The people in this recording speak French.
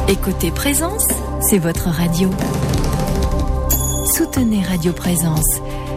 Écoutez Présence, c'est votre radio. Soutenez Radio Présence.